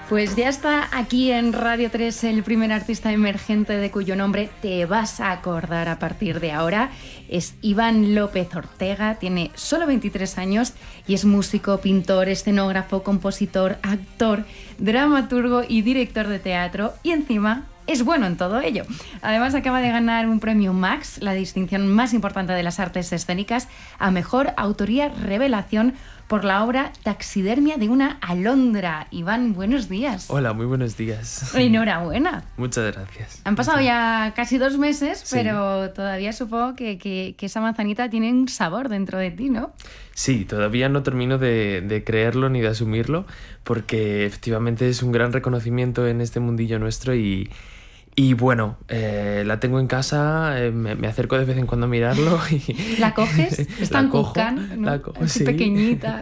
Pues ya está aquí en Radio 3 el primer artista emergente de cuyo nombre te vas a acordar a partir de ahora. Es Iván López Ortega, tiene solo 23 años y es músico, pintor, escenógrafo, compositor, actor, dramaturgo y director de teatro, y encima es bueno en todo ello. Además acaba de ganar un premio Max, la distinción más importante de las artes escénicas, a mejor autoría revelación por la obra Taxidermia de una alondra. Iván, buenos días. Hola, muy buenos días. Enhorabuena. Muchas gracias. Han pasado ya casi 2 meses, Sí. pero todavía supongo que esa manzanita tiene un sabor dentro de ti, ¿no? Sí, todavía no termino de creerlo ni de asumirlo, porque efectivamente es un gran reconocimiento en este mundillo nuestro y bueno, la tengo en casa, me acerco de vez en cuando a mirarlo y... ¿La coges? Es tan cucán, ¿no? La cojo, Así sí. pequeñita.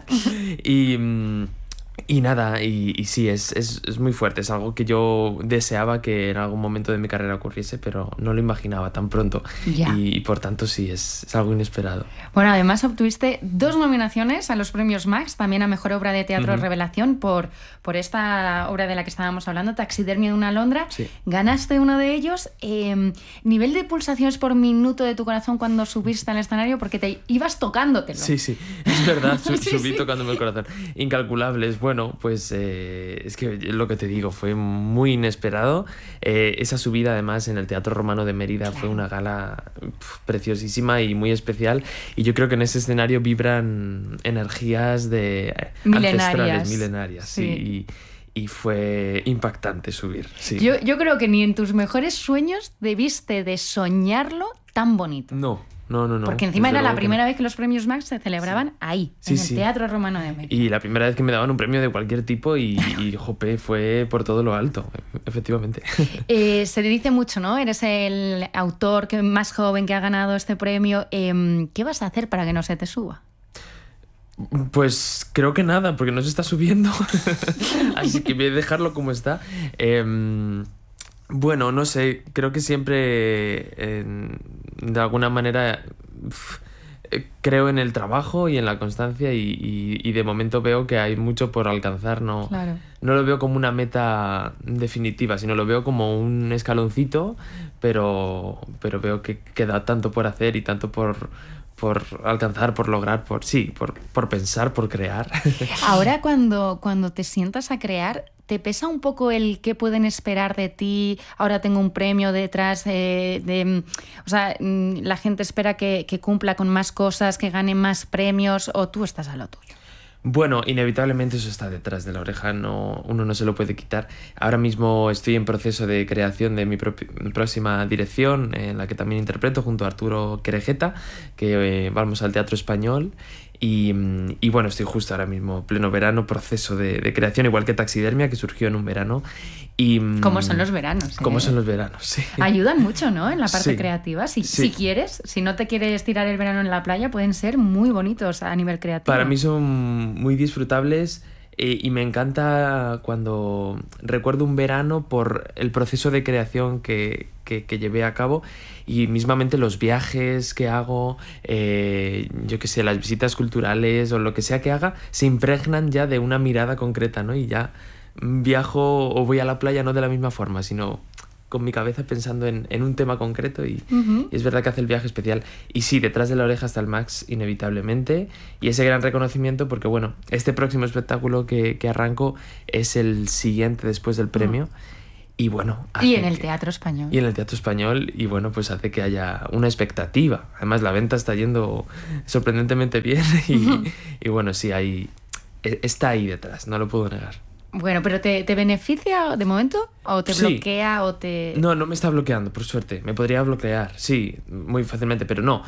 Y nada, y sí, es muy fuerte, es algo que yo deseaba que en algún momento de mi carrera ocurriese, pero no lo imaginaba tan pronto. Ya. Y por tanto sí, es algo inesperado. Bueno, además obtuviste 2 nominaciones a los premios Max, también a Mejor Obra de Teatro Revelación por esta obra de la que estábamos hablando, Taxidermia de una alondra. Sí. Ganaste uno de ellos. Nivel de pulsaciones por minuto de tu corazón cuando subiste al escenario, porque te ibas tocándotelo. Sí, es verdad, Sí, subí sí. tocándome el corazón. Incalculables. Bueno, pues es que lo que te digo, fue muy inesperado. Esa subida, además, en el Teatro Romano de Mérida fue una gala preciosísima y muy especial. Y yo creo que en ese escenario vibran energías ancestrales, milenarias. Sí. Y fue impactante subir. Sí. Yo creo que ni en tus mejores sueños debiste de soñarlo tan bonito. No. Porque encima desde era la luego que primera no. vez que los premios Max se celebraban ahí, Sí, en el sí. Teatro Romano de Mérida. Y la primera vez que me daban un premio de cualquier tipo y jope, fue por todo lo alto, efectivamente. Se dice mucho, ¿no? Eres el autor más joven que ha ganado este premio. ¿Qué vas a hacer para que no se te suba? Pues creo que nada, porque no se está subiendo. Así que voy a dejarlo como está. Bueno, no sé, creo que siempre de alguna manera creo en el trabajo y en la constancia y de momento veo que hay mucho por alcanzar. Claro. No lo veo como una meta definitiva, sino lo veo como un escaloncito, pero veo que queda tanto por hacer y tanto por alcanzar, por lograr, por pensar, por crear. Ahora cuando te sientas a crear, ¿te pesa un poco el qué pueden esperar de ti? Ahora tengo un premio detrás o sea, la gente espera que cumpla con más cosas, que gane más premios, o tú estás a lo tuyo. Bueno, inevitablemente eso está detrás de la oreja, uno no se lo puede quitar. Ahora mismo estoy en proceso de creación de mi próxima dirección, en la que también interpreto junto a Arturo Querejeta, que vamos al Teatro Español. Y bueno, estoy justo ahora mismo, pleno verano, proceso de creación, igual que Taxidermia, que surgió en un verano. ¿Cómo son los veranos? ¿Cómo son los veranos? Sí. Ayudan mucho, ¿no? En la parte Sí. creativa. Si Sí. quieres, si no te quieres tirar el verano en la playa, pueden ser muy bonitos a nivel creativo. Para mí son muy disfrutables y me encanta cuando recuerdo un verano por el proceso de creación que llevé a cabo y mismamente los viajes que hago, yo qué sé, las visitas culturales o lo que sea que haga, se impregnan ya de una mirada concreta, ¿no? Y ya viajo o voy a la playa no de la misma forma, sino con mi cabeza pensando en un tema concreto y es verdad que hace el viaje especial. Y sí, detrás de la oreja está el Max, inevitablemente, y ese gran reconocimiento porque, bueno, este próximo espectáculo que arranco es el siguiente después del premio y, bueno... Y en el Teatro Español. Y en el Teatro Español, y bueno, pues hace que haya una expectativa. Además, la venta está yendo sorprendentemente bien y bueno, sí, está ahí detrás, no lo puedo negar. Bueno, pero ¿te beneficia de momento? ¿O te Sí. bloquea? ¿O te...? No me está bloqueando, por suerte. Me podría bloquear, sí, muy fácilmente, pero no.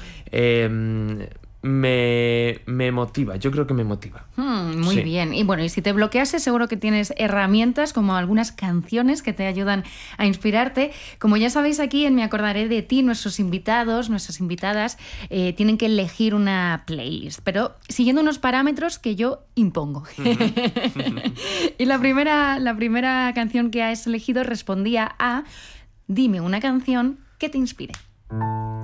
Me motiva, yo creo que me motiva. Muy Sí. bien. Y bueno, y si te bloquease, seguro que tienes herramientas como algunas canciones que te ayudan a inspirarte. Como ya sabéis, aquí en Me Acordaré de Ti, nuestros invitados, nuestras invitadas, tienen que elegir una playlist, pero siguiendo unos parámetros que yo impongo. Y la primera canción que has elegido respondía a: dime una canción que te inspire.